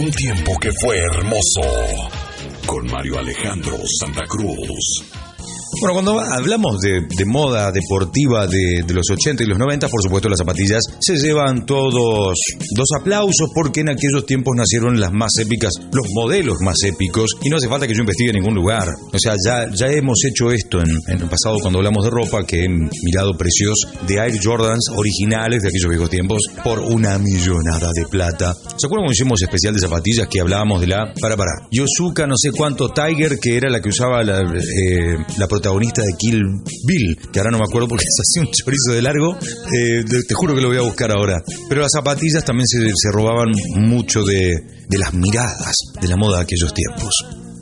Un tiempo que fue hermoso. Con Mario Alejandro Santa Cruz. Bueno, cuando hablamos de moda deportiva de los 80 y los 90, por supuesto las zapatillas se llevan todos dos aplausos, porque en aquellos tiempos nacieron las más épicas, los modelos más épicos, y no hace falta que yo investigue en ningún lugar. O sea, ya hemos hecho esto en el pasado cuando hablamos de ropa, que he mirado precios de Air Jordans originales de aquellos viejos tiempos por una millonada de plata. ¿Se acuerdan cuando hicimos especial de zapatillas que hablábamos de la Yosuka no sé cuánto Tiger, que era la que usaba la protagonista de Kill Bill, que ahora no me acuerdo porque se hacía un chorizo de largo, te juro que lo voy a buscar ahora. Pero las zapatillas también se robaban mucho de las miradas de la moda de aquellos tiempos.